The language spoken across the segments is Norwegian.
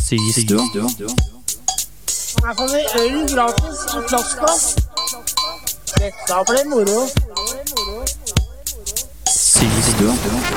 Systua. Her får vi øl gratis i flaska. Dette blir moro. Systua.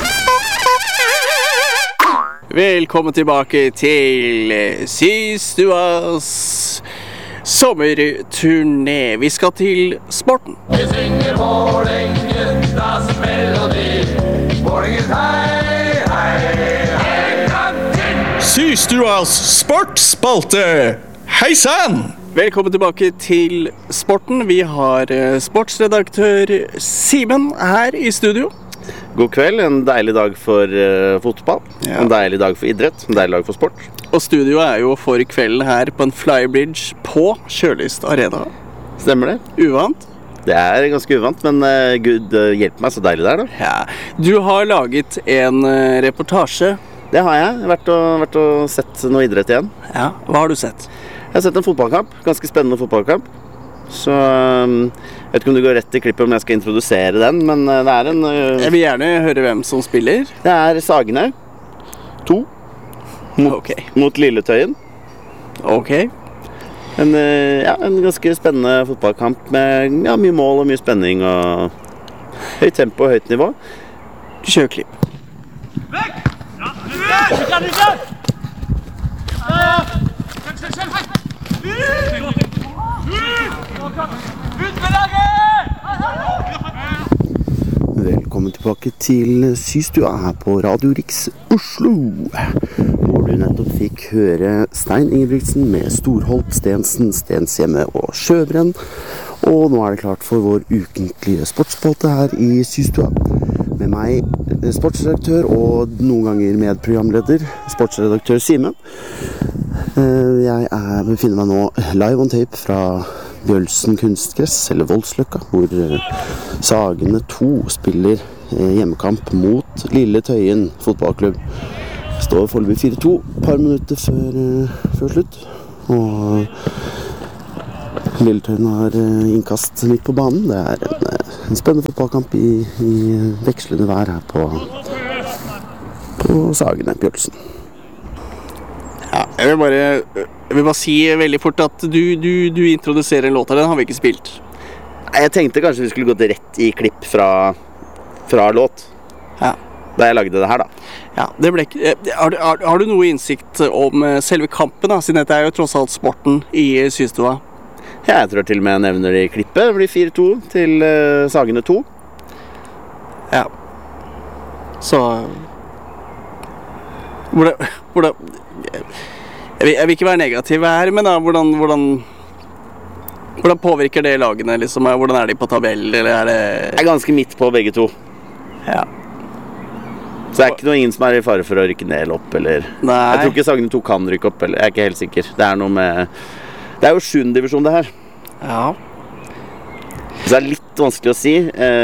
Velkommen tilbake til Systuas sommerturné. Vi skal til sporten. Vi synger Vålerengas melodi. Vålerengas hei, hei, hei. Systuas sportsspalte. Hei sann! Velkommen tilbake til sporten. Vi har sportsredaktør Simen her i studio. God kveld, en deilig dag for fotball, en deilig dag for idrett, en deilig dag for sport. Og studioet er jo for kvelden her på en flybridge på Kjølist Arena. Stemmer det? Uvant? Det er ganske uvant, men Gud hjelper meg, så deilig det er da. Ja. Du har laget en reportasje. Det har jeg, vært og sett noe idrett igjen. Ja, hva har du sett? Jeg har sett en fotballkamp, ganske spennende fotballkamp. Så jeg vet ikke om det går rett i klippet om jeg skal introdusere den, men det er en... Jeg vil gjerne høre hvem som spiller. Det er Sagene 2 mot Lilletøyen. Ok. En ganske spennende fotballkamp med mye mål og mye spenning og høyt tempo og høyt nivå. Kjør klipp. Velkommen tilbake til Systua her på Radio Riks Oslo, hvor du nettopp fikk høre Stein Ingebrigtsen med Storholt, Stensen, Stenshjemme og Sjøbrenn. Og nå er det klart for vår ukentlige sportsspalte her i Systua. Med meg, sportsredaktør og noen ganger medprogramleder, sportsredaktør Simen. Jeg befinner meg nå live on tape fra Bjølsen kunstgress, eller Voldsløkka, hvor Sagene 2 spiller hjemmekamp mot Lilletøyen fotballklubb. Det står foreløpig 4-2, par minutter før slutt. Og Lilletøyen har innkast midt på banen. Det er en spennende fotballkamp i vekslende vær her på Sagene Bjølsen. Ja, jeg vil bare si veldig fort at du introduserer en låt her, den har vi ikke spilt. Jeg tenkte kanskje vi skulle gått rett i klipp fra låt. Ja. Da jeg lagde det her da. Ja, det ble ikke... Har du noe innsikt om selve kampen da, siden dette er jo tross alt sporten i Systua? Ja, jeg tror til og med jeg nevner det i klippet. Det blir 4-2 til Sagene 2. Ja. Så... Hvordan... Jeg vil ikke være negativ her, men da, hvordan påvirker det lagene, liksom? Hvordan er de på tabell, eller er det... Jeg er ganske midt på begge to. Ja. Så det er ikke ingen som er i fare for å rykke ned eller opp, eller... Nei. Jeg tror ikke Sagene 2 kan rykke opp, eller jeg er ikke helt sikker. Det er noe med... Det er jo 7. divisjon det her. Ja. Så det er litt vanskelig å si.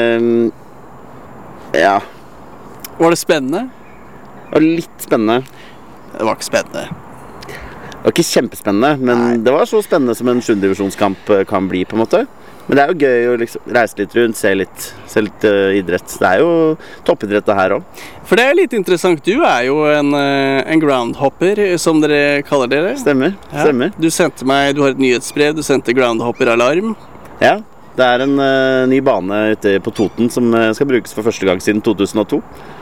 Ja. Var det spennende? Det var litt spennende. Det var ikke spennende. Det var ikke kjempespennende, men det var så spennende som en 7. divisjonskamp kan bli på en måte. Men det er jo gøy å liksom reise litt rundt, se litt idrett. Det er jo toppidrett det her også. For det er litt interessant, du er jo en groundhopper, som dere kaller dere. Stemmer, ja. Stemmer. Du har et nyhetsbrev, du sendte groundhopper-alarm. Ja, det er en ny bane ute på Toten som skal brukes for første gang siden 2002.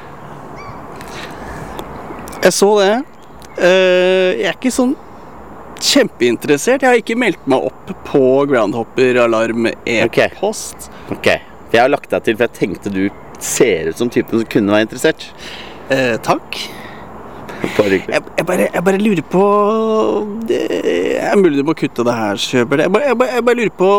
Jeg så det. Jeg er ikke sånn kjempeinteressert. Jeg har ikke meldt meg opp på groundhopper-alarm e-post. Ok. Jeg har lagt deg til, for jeg tenkte du ser ut som typen som kunne være interessert. Takk. Jeg bare lurer på... Det er mulig du må kutte det her, Sjøbel. Jeg bare lurer på...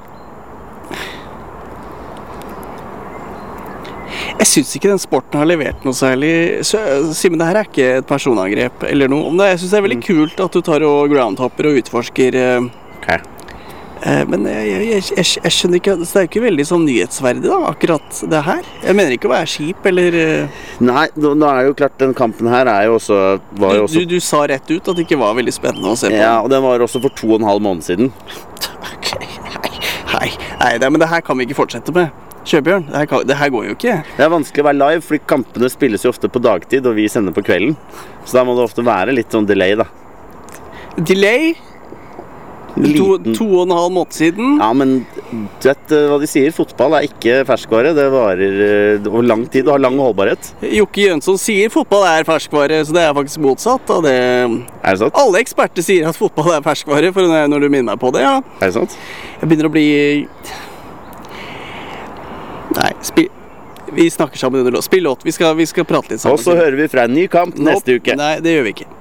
Jeg synes ikke den sporten har levert noe særlig. Simen, det her er ikke et personangrep eller noe om det. Jeg synes det er veldig kult at du tar og groundhopper og utforsker. Okay. Men jeg skjønner ikke, det er ikke veldig sånn nyhetsverdig da, akkurat det her. Jeg mener ikke å være skip eller... Nei, nå er jo klart, den kampen her er jo også... Du sa rett ut at det ikke var veldig spennende å se på. Ja, og den var også for 2,5 måneder siden. Ok, nei, men det her kan vi ikke fortsette med. Kjøbjørn, det her går jo ikke. Det er vanskelig å være live, fordi kampene spilles jo ofte på dagtid, og vi sender på kvelden. Så da må det ofte være litt sånn delay da. Delay. 2,5 måneder siden. Ja, men du vet hva de sier, fotball ikke ferskvare, det varer over lang tid og har lang holdbarhet. Jokke Jønsson sier fotball ferskvare, så det faktisk motsatt av det. Det sant? Alle eksperter sier at fotball ferskvare, for når du minner meg på det, ja. Det sant? Jeg begynner å bli... Nei, vi snakker sammen under låt. Spill låt, vi skal prate litt sammen. Og så hører vi fra en ny kamp neste uke. Nei, det gjør vi ikke.